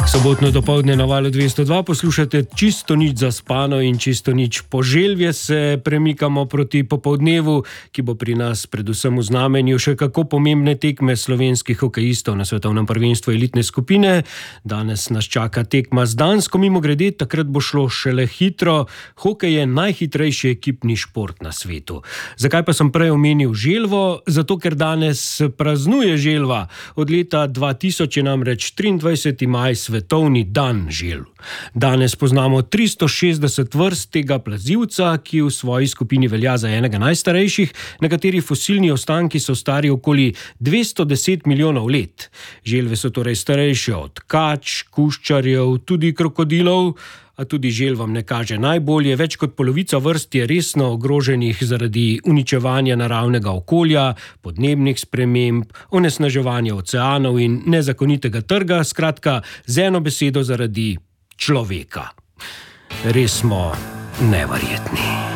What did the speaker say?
Sobotno dopoldne na Valu 202 poslušate Čisto nič zaspano in čisto nič poželvje. Se premikamo proti popoldnevu, ki bo pri nas predvsem v znamenju še kako pomembne tekme slovenskih hokejistov na svetovnem prvenstvu elitne skupine. Danes nas čaka tekma z Dansko, mimogrede, takrat bo šlo šele hitro. Hokej je najhitrejši ekipni šport na svetu. Zakaj pa sem prej omenil želvo? Zato, ker danes praznuje želva. Od leta 2000 je namreč 23. maj svetovni dan želv. Danes poznamo 360 vrst tega plazivca, ki v svoji skupini velja za enega najstarejših. Nekateri fosilni ostanki so stari okoli 210 milijonov let. Želve so torej starejše od kač, kuščarjev, tudi krokodilov, a tudi želvam ne kaže najbolje. Več kot polovica vrst je resno ogroženih zaradi uničevanja naravnega okolja, podnebnih sprememb, onesnaževanja oceanov in nezakonitega trga, skratka, z eno besedo zaradi človeka. Res smo neverjetni.